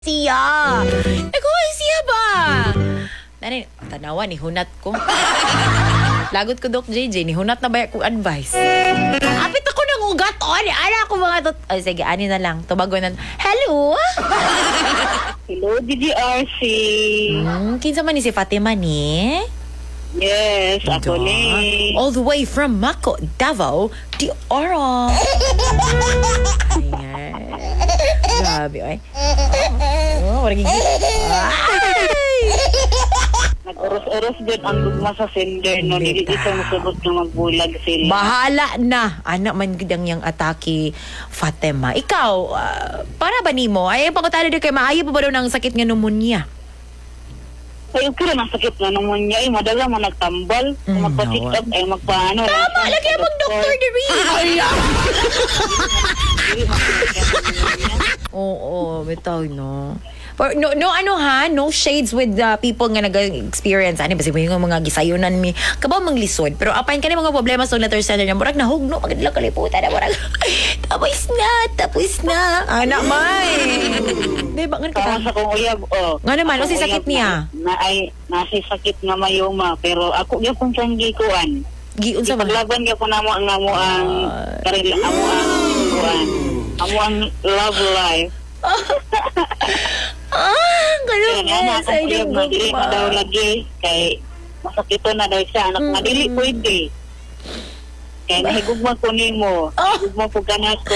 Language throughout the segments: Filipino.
Siya. Eko, siya ba? Nani, tanawa ni hunat ko. Lagot ko Doc JJ, ni hunat na ba kong advice? Apit ako ng ugat, ala ko mga tot. Ay, sige, ani na lang. Tubago na. Hello? Hello, DDRC. Kinsa man ni si Fatima ni? Yes, ako ni. All the way from Mako, Davao, de Oro. Ayan. Grabe, ay. Oh, wala gigil. Nag-oros-oros din ang gugma sa sender, no? Dili isang masabot na magbulag sila. Bahala na. Anak man gidang yung atake, Fatima. Ikaw, para ba nimo? Ay, pangutalo din kay maayo pa ba daw ng sakit nga pneumonia? Ay, okay lang ang sakit na naman niya. Ay, madala mo nagtambal. Magpa-check up, ay magpaano. Tama, lagi ang doktor diri. Oo, bitaw no. Or, no ano ha, no shades with people nga nag-experience. Ano ba yung mga gisayunan mi kabaw manglisod. Pero apain ka na mga problema sa letter center niya. Murag nahugno pag nila kaliputan na murag. Tapos na. Anak may. Diba nga Tama sa kong uyab, nga naman, o si sakit niya? Nasi sakit nga mayoma. Pero ako yung kung saan gikuan. Giun sa mga. Ipaglaban niya ko na mo ang karila, amo ang love life. Ganun nga sa inyong Dili na daw lagi kay masakito na daw siya anak nga dili pwede kay nahigugma ko nimo nahigugma ko ganas ko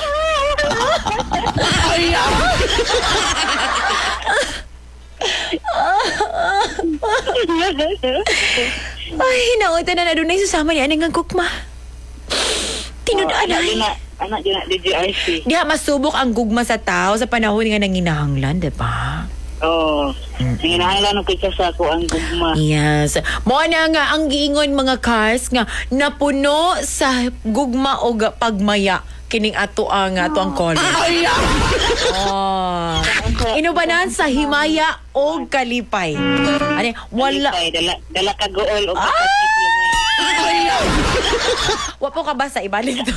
ay hinautan na dunay susama ni aning ang gugma tinudaan anak din na DJRC diha masubok ang gugma sa tao sa panahon nga nanginahanglan diba? Nanginahanglan ng kitsa sa ako ang gugma. Yes. Mo na nga ang giingon mga cars nga napuno sa gugma o pagmaya kining ato ang college. Inubanan sa himaya o kalipay. Ani wala dala ka gool o kapatid niyo. Wapo ka ba sa ibalik to?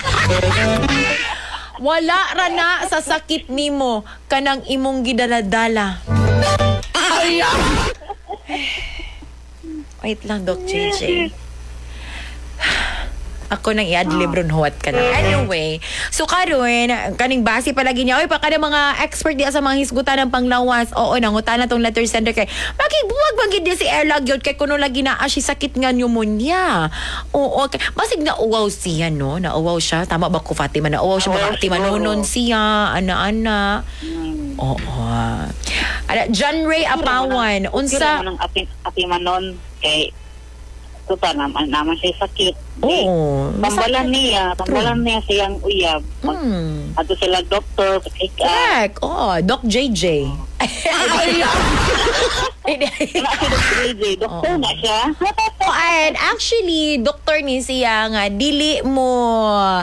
Wala ra na sa sakit nimo kanang imong gidaladala. Wait lang, Doc JJ. Ako nang i-adlib ron huwat ka na. Anyway, so karon kaning base palagi niya, oy pa kada mga expert diya sa mga hisgutan ng panglawas. Oo, nangutan na tong letter sender kay makibuwag bang gid si Erla gyud kay kuno lagi na si sakit nga pneumonia. Oo, okay. Basig na uwaw siya no, na uwaw siya. Tama ba ko Fatima na uwaw siya baka timanunon siya, ana. Oo. Ada John Ray Apawan, unsa nang ati manon kay tuta naman siya sakit. Tambalan niya siyang uyab. Ato sila doktor, correct. Doc JJ. Doktor na siya. And actually, doktor ni siya nga dili mo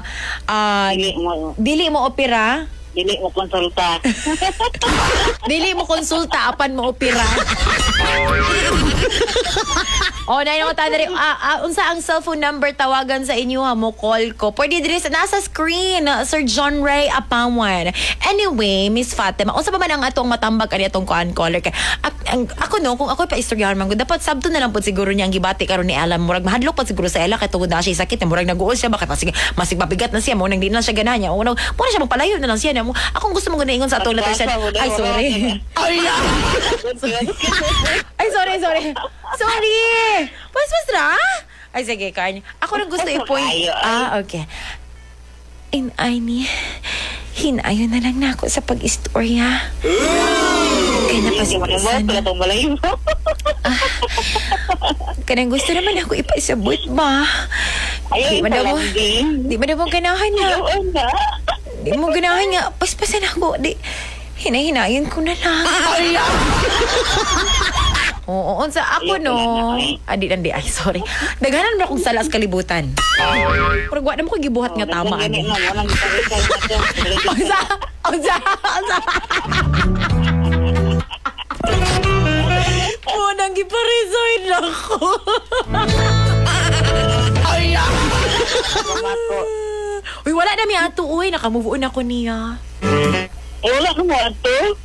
opera. Dili mo konsulta. Dili mo konsulta apan mo opera. Nay nako tadari unsa ang cellphone number tawagan sa inyo ha mo call ko. Pwede diri sa nasa screen Sir John Ray Apawan. Anyway, Miss Fatima, unsa pa man ang atong matambag ani atong caller kay ako no kung ako pa istoryahan man dapat sabto na lang pud siguro niya ang gibati karon ni Alam murag mahadlok pa siguro sa ela kay tungod na siya sakit murag naguol siya baka masig mabigat na siya mo nang di na siya gananya mo siya magpalayo na lang siya mo akong gusto mo ganaingon sa atong letter ay sorry sorry mas ra ay sige kanya ako nang gusto i-point okay hinayon na lang na ako sa pag-istorya kaya napasipasan kanang gusto naman ako ipaisabot ba di ba na mong ganahan nga di mo ganahan nga paspasan ako di hinahinayon ko na lang oo unsa ako no adi ay sorry daghanan mo akong salas kalibutan pero wa na mo ko gibuhat nga tama unsa nang giparesign ako uy wala na mi ato uy nakamove on ako niya wala ka mo ato